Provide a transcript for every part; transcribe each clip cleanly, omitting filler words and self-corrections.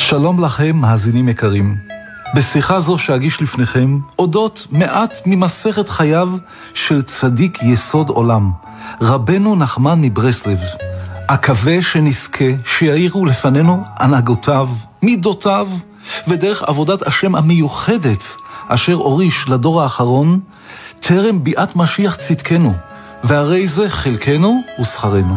שלום לכם, מאזינים יקרים. בשיחה זו שאגיש לפניכם, אודות מעט ממסכת חייו של צדיק יסוד עולם, רבנו נחמן מברסלב. אקווה שנזכה שיאירו לפנינו הנהגותיו, מידותיו, ודרך עבודת השם המיוחדת, אשר הוריש לדור האחרון, טרם ביאת משיח צדקנו, והרי זה חלקנו ושכרנו.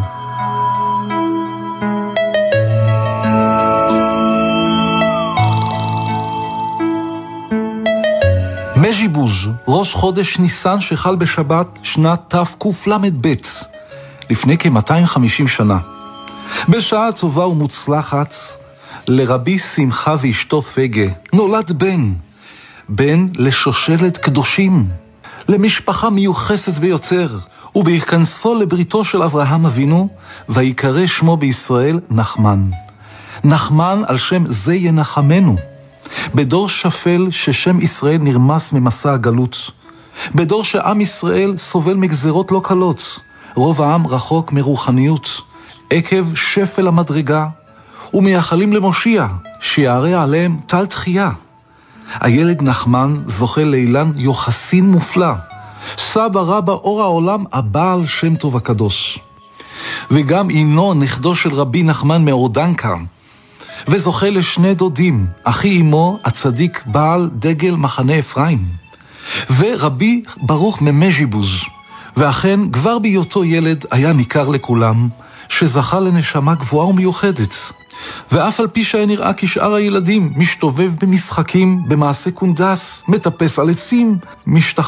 מז'יבוז' ראש חודש ניסן שחל בשבת שנת תקל"ב, לפני כ-250 שנה. בשעה טובה ומוצלחת, לרבי שמחה ואשתו פגה נולד בן לשושלת קדושים, למשפחה מיוחסת ביותר, ובהיכנסו לבריתו של אברהם אבינו, ויקרא שמו בישראל נחמן. נחמן על שם זה ינחמנו. בדור שפל ששם ישראל נרמס ממסע הגלות, בדור שעם ישראל סובל מגזרות לא קלות, רוב העם רחוק מרוחניות, עקב שפל המדרגה, ומייחלים למושיע, שיערה עליהם טל תחייה. הילד נחמן זוכה לאילן יוחסין מופלא, סבא רבא אור העולם הבעל שם טוב הקדוש. וגם אינו נכדו של רבי נחמן מאורדנקה, וזוכה לשני דודים, אחי אמו הצדיק בעל דגל מחנה אפרים, ורבי ברוך ממז'יבוז'. ואכן כבר בהיותו ילד היה ניכר לכולם שזכה לנשמה גבוהה ומיוחדת, ואף על פי שהיה נראה כשאר הילדים, משתובב במשחקים, במעשה קונדס, מטפס על עצים,